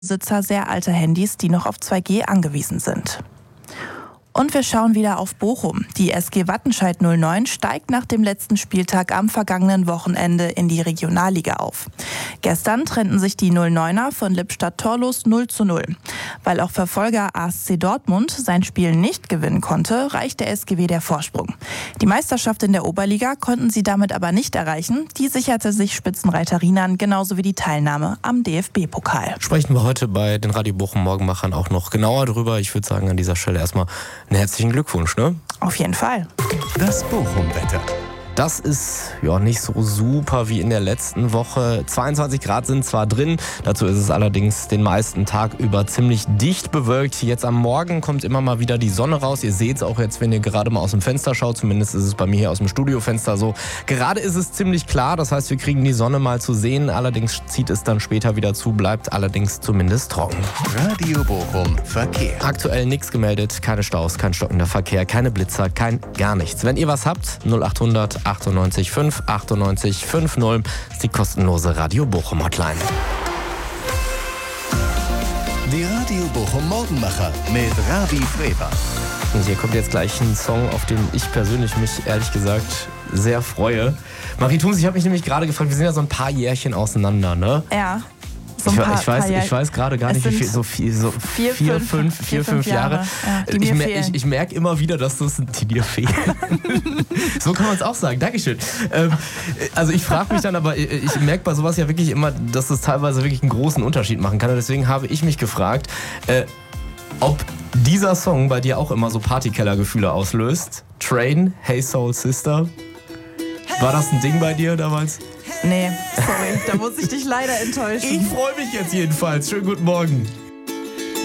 Besitzer sehr alte Handys, die noch auf 2G angewiesen sind. Und wir schauen wieder auf Bochum. Die SG Wattenscheid 09 steigt nach dem letzten Spieltag am vergangenen Wochenende in die Regionalliga auf. Gestern trennten sich die 09er von Lippstadt torlos 0:0. Weil auch Verfolger ASC Dortmund sein Spiel nicht gewinnen konnte, reicht der SGW der Vorsprung. Die Meisterschaft in der Oberliga konnten sie damit aber nicht erreichen. Die sicherte sich Spitzenreiter Rienan genauso wie die Teilnahme am DFB-Pokal. Sprechen wir heute bei den Radio Bochum Morgenmachern auch noch genauer drüber. Ich würde sagen, an dieser Stelle erstmal einen herzlichen Glückwunsch, ne? Auf jeden Fall. Das Bochum-Wetter. Das ist ja nicht so super wie in der letzten Woche. 22 Grad sind zwar drin, dazu ist es allerdings den meisten Tag über ziemlich dicht bewölkt. Jetzt am Morgen kommt immer mal wieder die Sonne raus. Ihr seht es auch jetzt, wenn ihr gerade mal aus dem Fenster schaut. Zumindest ist es bei mir hier aus dem Studiofenster so. Gerade ist es ziemlich klar, das heißt, wir kriegen die Sonne mal zu sehen. Allerdings zieht es dann später wieder zu, bleibt allerdings zumindest trocken. Radio Bochum Verkehr. Aktuell nichts gemeldet, keine Staus, kein stockender Verkehr, keine Blitzer, kein gar nichts. Wenn ihr was habt, 0800 98 5 98 50 ist die kostenlose Radio Bochum Hotline. Die Radio Bochum Morgenmacher mit Ravi Freber. Und hier kommt jetzt gleich ein Song, auf den ich persönlich mich ehrlich gesagt sehr freue. Marie Thums, ich habe mich nämlich gerade gefragt, wir sind ja so ein paar Jährchen auseinander, ne? Ja. Ich weiß gerade gar nicht, wie viel, so vier, fünf Jahre. Ja, ich merke immer wieder, dass die dir fehlen. So kann man es auch sagen. Dankeschön. Also ich frage mich dann, aber ich merke bei sowas ja wirklich immer, dass es teilweise wirklich einen großen Unterschied machen kann. Und deswegen habe ich mich gefragt, ob dieser Song bei dir auch immer so Partykeller-Gefühle auslöst. Train, Hey Soul Sister. War das ein Ding bei dir damals? Nee, sorry, da muss ich dich leider enttäuschen. Ich freue mich jetzt jedenfalls. Schönen guten Morgen.